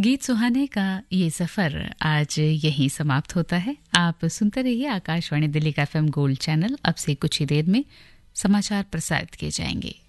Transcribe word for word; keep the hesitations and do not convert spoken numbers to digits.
गीत सुहाने का ये सफ़र आज यहीं समाप्त होता है। आप सुनते रहिए आकाशवाणी दिल्ली का एफएम गोल्ड चैनल। अब से कुछ ही देर में समाचार प्रसारित किए जाएंगे।